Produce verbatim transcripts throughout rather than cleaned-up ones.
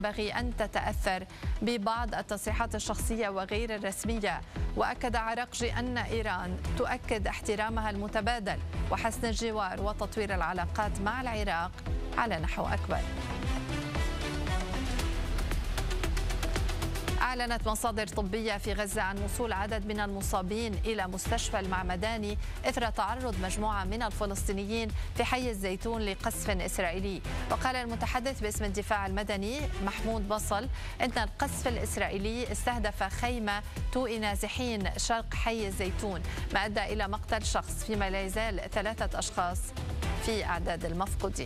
ينبغي أن تتأثر ببعض التصريحات الشخصية وغير الرسمية. وأكد عراقجي أن إيران تؤكد احترامها المتبادل وحسن الجوار وتطوير العلاقات مع العراق على نحو أكبر. أعلنت مصادر طبية في غزة عن وصول عدد من المصابين إلى مستشفى المعمداني إثر تعرض مجموعة من الفلسطينيين في حي الزيتون لقصف إسرائيلي. وقال المتحدث باسم الدفاع المدني محمود بصل إن القصف الإسرائيلي استهدف خيمة توئي نازحين شرق حي الزيتون، ما أدى إلى مقتل شخص، فيما لا يزال ثلاثة أشخاص في أعداد المفقودين.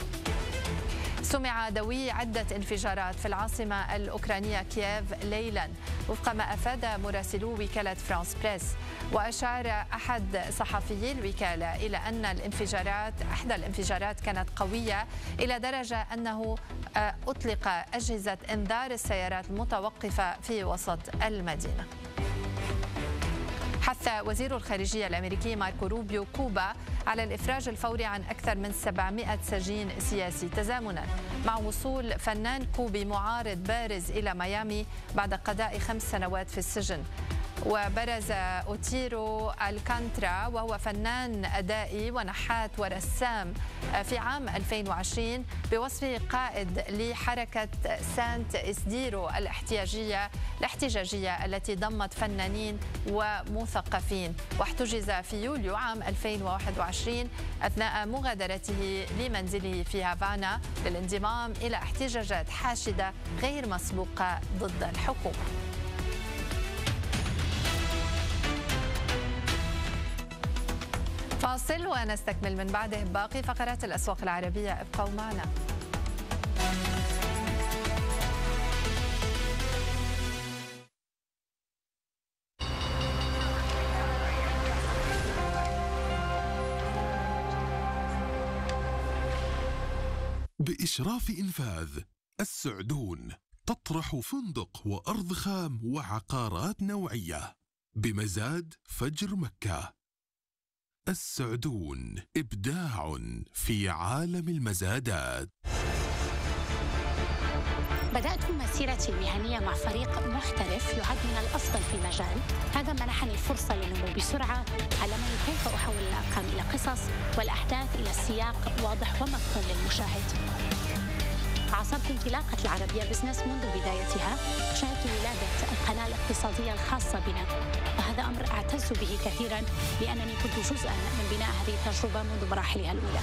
سمع دوي عدة انفجارات في العاصمة الأوكرانية كييف ليلا وفق ما أفاد مراسلو وكالة فرانس بريس. وأشار أحد صحفيي الوكالة إلى أن الانفجارات إحدى الانفجارات كانت قوية إلى درجة أنه أطلق أجهزة إنذار السيارات المتوقفة في وسط المدينة. حث وزير الخارجية الأمريكي ماركو روبيو كوبا على الإفراج الفوري عن أكثر من سبعمائة سجين سياسي تزامنا مع وصول فنان كوبي معارض بارز إلى ميامي بعد قضاء خمس سنوات في السجن. وبرز أوتيرو الكانترا وهو فنان أدائي ونحات ورسام في عام ألفين وعشرين بوصفه قائد لحركة سانت إسديرو الاحتجاجية الاحتجاجية التي ضمت فنانين ومثقفين، واحتجز في يوليو عام ألفين وواحد وعشرين أثناء مغادرته لمنزله في هافانا للانضمام إلى احتجاجات حاشدة غير مسبوقة ضد الحكومة. فاصل ونستكمل من بعده باقي فقرات الأسواق العربية، ابقوا معنا. بإشراف إنفاذ السعدون تطرح فندق وأرض خام وعقارات نوعية بمزاد فجر مكة. السعدون إبداع في عالم المزادات. بدأت مسيرتي المهنية مع فريق محترف يعد من الأفضل في المجال. هذا منحني الفرصة للنمو بسرعة، علمني كيف أحول الأرقام إلى قصص والأحداث إلى سياق واضح ومفهوم للمشاهد. عاصرت انطلاقة العربية بزنس منذ بدايتها، شهدت ولادة القناة الاقتصادية الخاصة بنا، وهذا أمر أعتز به كثيرا لأنني كنت جزءا من بناء هذه التجربة منذ مراحلها الأولى.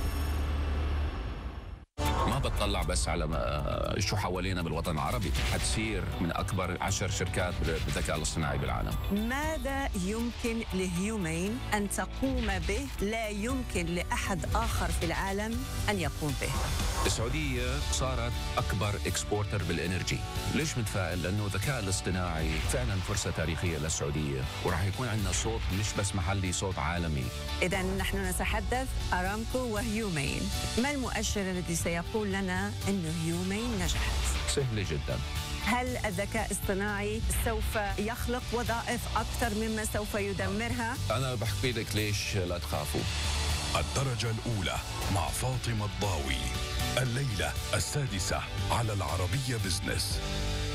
ما بتطلع بس على ما شو حوالينا بالوطن العربي، حتصير من أكبر عشر شركات بالذكاء الاصطناعي بالعالم. ماذا يمكن لهيومين أن تقوم به لا يمكن لأحد آخر في العالم أن يقوم به؟ السعودية صارت أكبر إكسبورتر بالإنرجي. ليش متفائل؟ لأنه الذكاء الاصطناعي فعلا فرصة تاريخية للسعودية، وراح يكون عندنا صوت مش بس محلي، صوت عالمي. إذا نحن نتحدث أرامكو وهيومين. ما المؤشر الذي سيقول لنا أن هيومين نجحت؟ سهلة جدا. هل الذكاء الاصطناعي سوف يخلق وظائف أكثر مما سوف يدمرها؟ أنا بحكي لك ليش لا تخافوا. الدرجة الأولى مع فاطمة الضاوي الليلة السادسة على العربية بزنس.